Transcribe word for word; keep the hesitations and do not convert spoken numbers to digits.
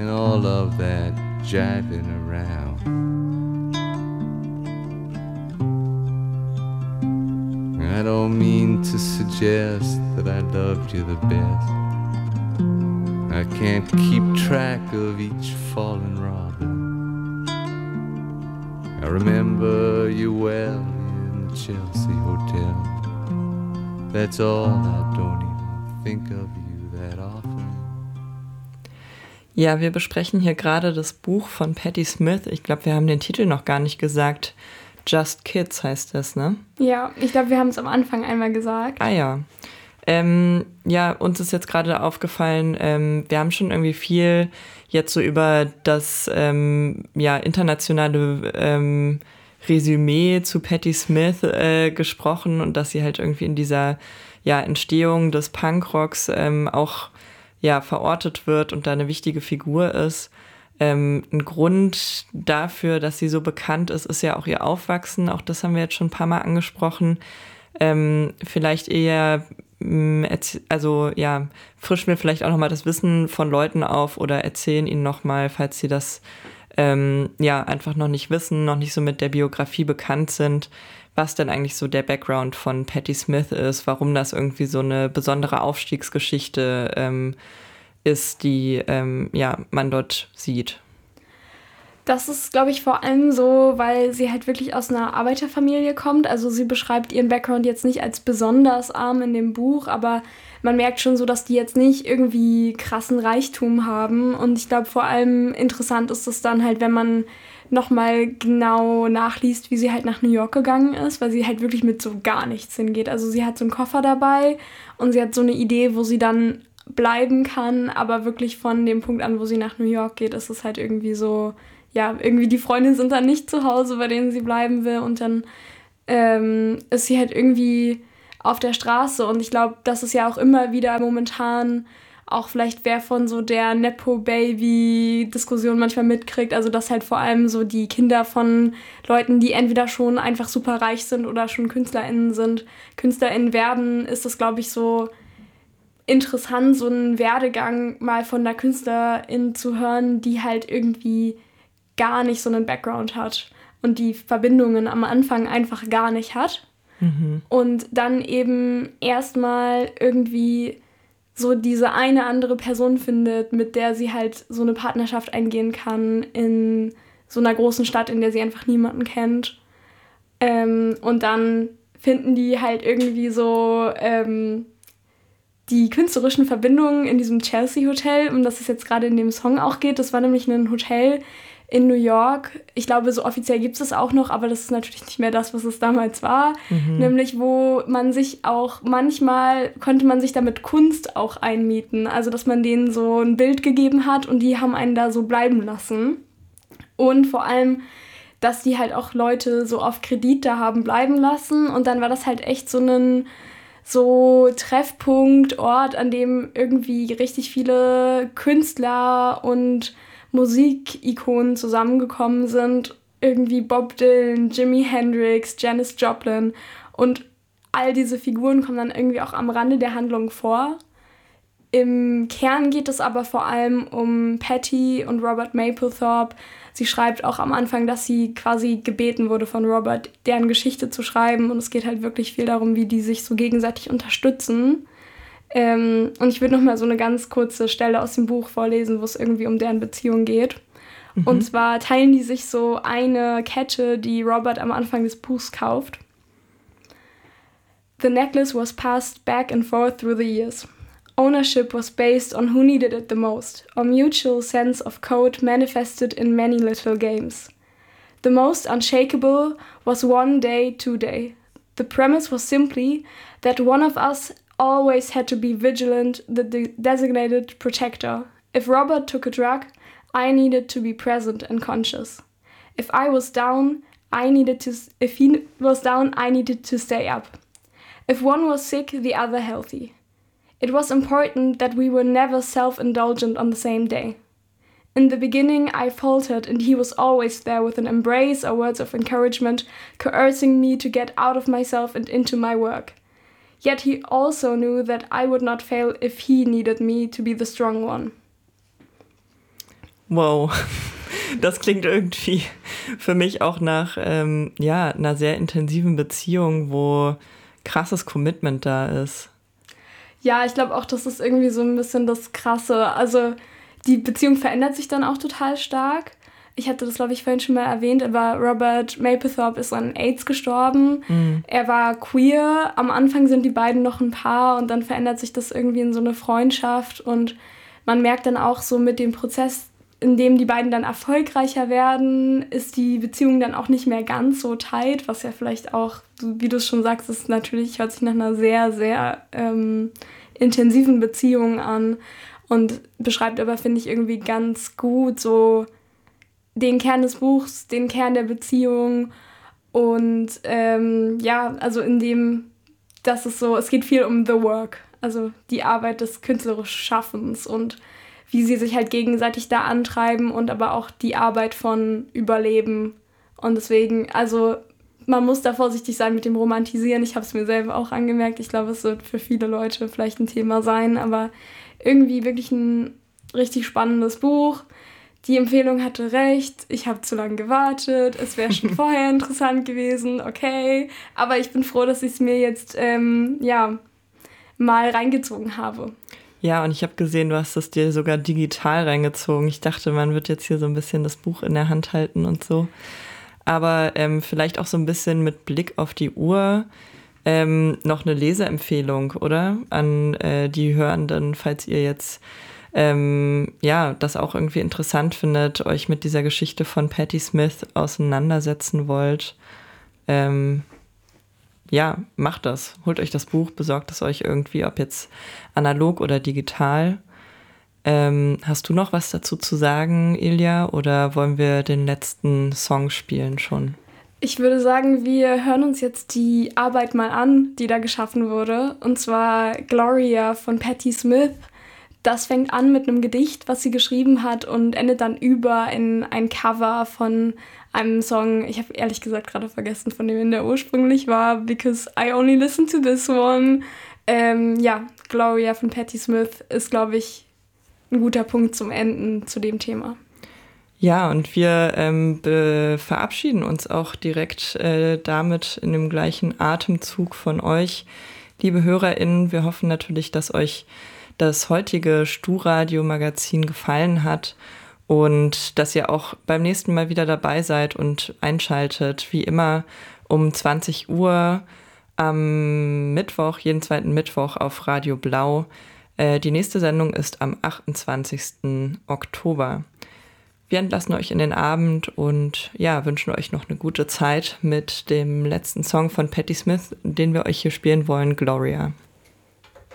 And all of that jiving around. I don't mean to suggest that I loved you the best. I can't keep track of each fallen robin. I remember you well in the Chelsea Hotel. That's all, I don't even think of you that often. Ja, wir besprechen hier gerade das Buch von Patti Smith. Ich glaube, wir haben den Titel noch gar nicht gesagt. Just Kids heißt das, ne? Ja, ich glaube, wir haben es am Anfang einmal gesagt. Ah ja. Ähm, ja, uns ist jetzt gerade aufgefallen, ähm, wir haben schon irgendwie viel jetzt so über das ähm, ja, internationale ähm, Resümee zu Patti Smith äh, gesprochen und dass sie halt irgendwie in dieser ja, Entstehung des Punkrocks ähm, auch ja, verortet wird und da eine wichtige Figur ist. Ähm, ein Grund dafür, dass sie so bekannt ist, ist ja auch ihr Aufwachsen. Auch das haben wir jetzt schon ein paar Mal angesprochen. Ähm, vielleicht eher, mh, also ja, frischen wir vielleicht auch nochmal das Wissen von Leuten auf oder erzählen ihnen nochmal, falls sie das ähm, ja einfach noch nicht wissen, noch nicht so mit der Biografie bekannt sind, was denn eigentlich so der Background von Patti Smith ist, warum das irgendwie so eine besondere Aufstiegsgeschichte ähm, ist, die ähm, ja, man dort sieht. Das ist, glaube ich, vor allem so, weil sie halt wirklich aus einer Arbeiterfamilie kommt. Also sie beschreibt ihren Background jetzt nicht als besonders arm in dem Buch, aber man merkt schon so, dass die jetzt nicht irgendwie krassen Reichtum haben. Und ich glaube, vor allem interessant ist es dann halt, wenn man nochmal genau nachliest, wie sie halt nach New York gegangen ist, weil sie halt wirklich mit so gar nichts hingeht. Also sie hat so einen Koffer dabei und sie hat so eine Idee, wo sie dann bleiben kann, aber wirklich von dem Punkt an, wo sie nach New York geht, ist es halt irgendwie so, ja, irgendwie die Freunde sind dann nicht zu Hause, bei denen sie bleiben will und dann ähm, ist sie halt irgendwie auf der Straße und ich glaube, das ist ja auch immer wieder momentan auch vielleicht wer von so der Nepo-Baby-Diskussion manchmal mitkriegt, also dass halt vor allem so die Kinder von Leuten, die entweder schon einfach super reich sind oder schon KünstlerInnen sind, KünstlerInnen werden, ist das, glaube ich, so interessant, so einen Werdegang mal von einer Künstlerin zu hören, die halt irgendwie gar nicht so einen Background hat und die Verbindungen am Anfang einfach gar nicht hat. Mhm. Und dann eben erstmal irgendwie so diese eine andere Person findet, mit der sie halt so eine Partnerschaft eingehen kann in so einer großen Stadt, in der sie einfach niemanden kennt. Ähm, und dann finden die halt irgendwie so ähm, die künstlerischen Verbindungen in diesem Chelsea Hotel, um das es jetzt gerade in dem Song auch geht. Das war nämlich ein Hotel in New York. Ich glaube, so offiziell gibt es es auch noch, aber das ist natürlich nicht mehr das, was es damals war. Mhm. Nämlich, wo man sich auch, manchmal konnte man sich damit Kunst auch einmieten. Also, dass man denen so ein Bild gegeben hat und die haben einen da so bleiben lassen. Und vor allem, dass die halt auch Leute so auf Kredit da haben bleiben lassen. Und dann war das halt echt so ein so Treffpunkt, Ort, an dem irgendwie richtig viele Künstler und Musikikonen zusammengekommen sind. Irgendwie Bob Dylan, Jimi Hendrix, Janis Joplin. Und all diese Figuren kommen dann irgendwie auch am Rande der Handlung vor. Im Kern geht es aber vor allem um Patti und Robert Mapplethorpe. Sie schreibt auch am Anfang, dass sie quasi gebeten wurde von Robert, deren Geschichte zu schreiben. Und es geht halt wirklich viel darum, wie die sich so gegenseitig unterstützen. Ähm, und ich würde noch mal so eine ganz kurze Stelle aus dem Buch vorlesen, wo es irgendwie um deren Beziehung geht. Mhm. Und zwar teilen die sich so eine Kette, die Robert am Anfang des Buchs kauft. The necklace was passed back and forth through the years. Ownership was based on who needed it the most, or mutual sense of code manifested in many little games. The most unshakable was one day, two day. The premise was simply that one of us always had to be vigilant, the de- designated protector. If Robert took a drug, I needed to be present and conscious. If I was down, I needed to. If he was down, I needed to stay up. If one was sick, the other healthy. It was important that we were never self-indulgent on the same day. In the beginning, I faltered, and he was always there with an embrace or words of encouragement, coercing me to get out of myself and into my work. Yet he also knew that I would not fail if he needed me to be the strong one. Wow. Das klingt irgendwie für mich auch nach ähm, ja, einer sehr intensiven Beziehung, wo krasses Commitment da ist. Ja, ich glaube auch, das ist irgendwie so ein bisschen das Krasse. Also die Beziehung verändert sich dann auch total stark. Ich hatte das, glaube ich, vorhin schon mal erwähnt, aber Robert Mapplethorpe ist an AIDS gestorben. Mhm. Er war queer. Am Anfang sind die beiden noch ein Paar und dann verändert sich das irgendwie in so eine Freundschaft. Und man merkt dann auch so mit dem Prozess, in dem die beiden dann erfolgreicher werden, ist die Beziehung dann auch nicht mehr ganz so tight, was ja vielleicht auch, wie du es schon sagst, ist natürlich, hört sich nach einer sehr, sehr ähm, intensiven Beziehung an und beschreibt aber, finde ich, irgendwie ganz gut so den Kern des Buchs, den Kern der Beziehung und ähm, ja, also in dem, das ist so, es geht viel um the work, also die Arbeit des künstlerischen Schaffens und wie sie sich halt gegenseitig da antreiben und aber auch die Arbeit von Überleben. Und deswegen, also man muss da vorsichtig sein mit dem Romantisieren. Ich habe es mir selber auch angemerkt. Ich glaube, es wird für viele Leute vielleicht ein Thema sein, aber irgendwie wirklich ein richtig spannendes Buch. Die Empfehlung hatte recht. Ich habe zu lange gewartet. Es wäre schon vorher interessant gewesen. Okay. Aber ich bin froh, dass ich es mir jetzt ähm, ja, mal reingezogen habe. Ja, und ich habe gesehen, du hast es dir sogar digital reingezogen. Ich dachte, man wird jetzt hier so ein bisschen das Buch in der Hand halten und so. Aber ähm, vielleicht auch so ein bisschen mit Blick auf die Uhr ähm, noch eine Leseempfehlung, oder? An äh, die Hörenden, falls ihr jetzt ähm, ja das auch irgendwie interessant findet, euch mit dieser Geschichte von Patti Smith auseinandersetzen wollt. Ähm, Ja, macht das. Holt euch das Buch, besorgt es euch irgendwie, ob jetzt analog oder digital. Ähm, hast du noch was dazu zu sagen, Ilja, oder wollen wir den letzten Song spielen schon? Ich würde sagen, wir hören uns jetzt die Arbeit mal an, die da geschaffen wurde. Und zwar Gloria von Patti Smith. Das fängt an mit einem Gedicht, was sie geschrieben hat und endet dann über in ein Cover von einem Song, ich habe ehrlich gesagt gerade vergessen, von dem der ursprünglich war, Because I Only Listen to This One. Ähm, ja, Gloria von Patti Smith ist, glaube ich, ein guter Punkt zum Enden zu dem Thema. Ja, und wir ähm, be- verabschieden uns auch direkt äh, damit in dem gleichen Atemzug von euch, liebe HörerInnen. Wir hoffen natürlich, dass euch das heutige Stu-Radio-Magazin gefallen hat und dass ihr auch beim nächsten Mal wieder dabei seid und einschaltet, wie immer um zwanzig Uhr am Mittwoch, jeden zweiten Mittwoch auf Radio Blau. Äh, die nächste Sendung ist am achtundzwanzigsten Oktober. Wir entlassen euch in den Abend und ja, wünschen euch noch eine gute Zeit mit dem letzten Song von Patti Smith, den wir euch hier spielen wollen, Gloria.